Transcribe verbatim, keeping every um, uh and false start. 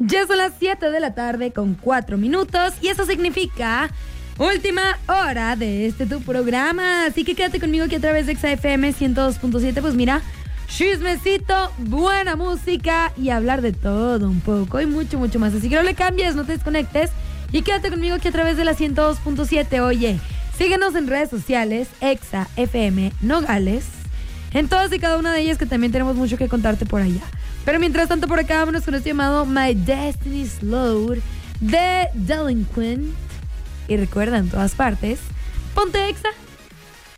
Ya son las siete de la tarde con cuatro minutos y eso significa última hora de este tu programa. Así que quédate conmigo aquí a través de Exa F M ciento dos punto siete. Pues mira, chismecito, buena música y hablar de todo un poco y mucho, mucho más. Así que no le cambies, no te desconectes y quédate conmigo aquí a través de la ciento dos punto siete. Oye, síguenos en redes sociales, Exa F M Nogales, en todas y cada una de ellas, que también tenemos mucho que contarte por allá. Pero mientras tanto, por acá vámonos con este llamado My Destiny's Load de Delinquent. Y recuerda, en todas partes, ponte Exa.